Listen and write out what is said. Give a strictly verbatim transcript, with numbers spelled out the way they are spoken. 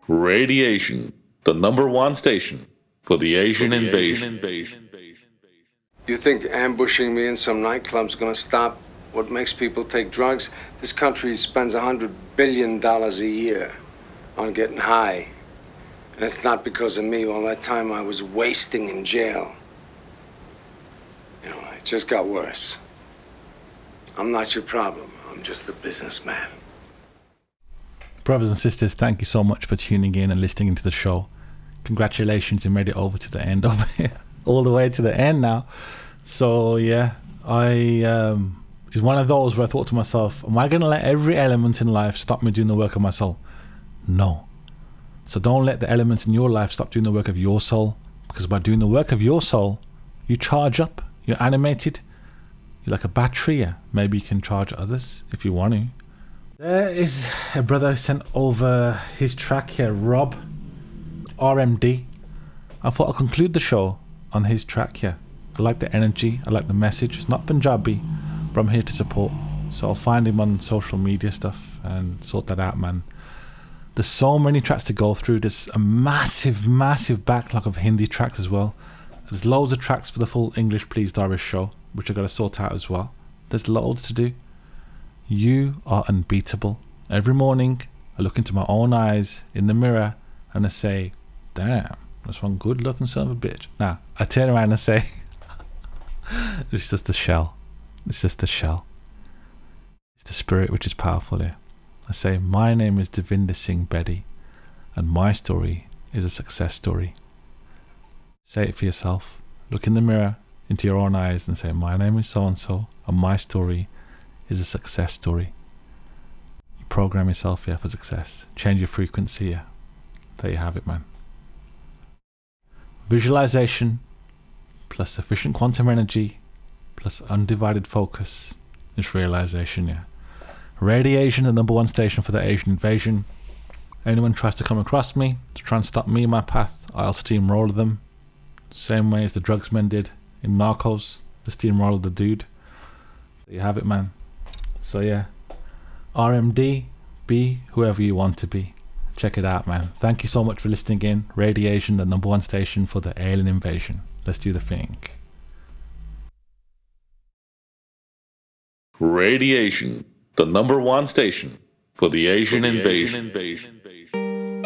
Radiation, the number one station for the Asian invasion. You think ambushing me in some nightclub's gonna stop what makes people take drugs? This country spends a hundred billion dollars a year on getting high. And it's not because of me. All that time I was wasting in jail. You know, it just got worse. I'm not your problem. I'm just a businessman. Brothers and sisters, thank you so much for tuning in and listening to the show. Congratulations, you made it over to the end of it, all the way to the end now. So yeah, I um, it's one of those where I thought to myself, am I going to let every element in life stop me doing the work of my soul? No. So don't let the elements in your life stop doing the work of your soul, because by doing the work of your soul, you charge up, you're animated, you're like a battery. Yeah. Maybe you can charge others if you want to. There is a brother who sent over his track here, Rob, R M D. I thought I'll conclude the show on his track here. I like the energy, I like the message. It's not Punjabi, but I'm here to support. So I'll find him on social media stuff and sort that out, man. There's so many tracks to go through. There's a massive, massive backlog of Hindi tracks as well. There's loads of tracks for the full English Pleased Irish show, which I've got to sort out as well. There's loads to do. You are unbeatable. Every morning, I look into my own eyes in the mirror and I say, damn, that's one good looking son of a bitch. Now, I turn around and say, it's just the shell. It's just the shell. It's the spirit which is powerful here. I say, my name is Devinder Singh Bedi, and my story is a success story. Say it for yourself. Look in the mirror into your own eyes and say, my name is so-and-so, and my story is a success story. You program yourself here for success. Change your frequency here. There you have it, man. Visualization plus sufficient quantum energy plus undivided focus is realization, yeah. Radiation, the number one station for the Asian invasion. Anyone tries to come across me to try and stop me in my path, I'll steamroller them. Same way as the drugs men did in Narcos, the steamroller the dude. There you have it, man. So yeah, R M D, be whoever you want to be. Check it out, man. Thank you so much for listening in. Radiation, the number one station for the alien invasion. Let's do the thing. Radiation, the number one station for the Asian invasion.